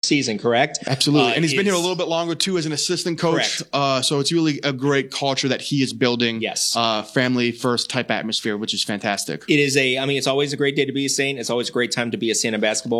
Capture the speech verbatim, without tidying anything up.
season, correct? Absolutely. Uh, and he's been here a is- little bit longer too as an assistant coach. Correct. Uh, so it's really a great culture that he is building. Yes. Uh, family first type atmosphere, which is fantastic. It is a, I mean, it's always a great day to be a Saint. It's always a great time to be a Saint of basketball